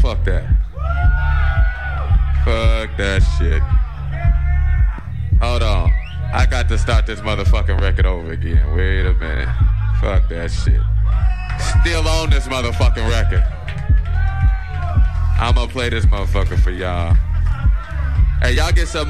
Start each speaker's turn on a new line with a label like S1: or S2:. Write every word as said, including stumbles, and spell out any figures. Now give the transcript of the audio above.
S1: fuck that. Fuck that shit. Hold on. I got to start this motherfucking record over again. Wait a minute. Fuck that shit. Still on this motherfucking record. I'm gonna play this motherfucker for y'all. Hey, y'all get some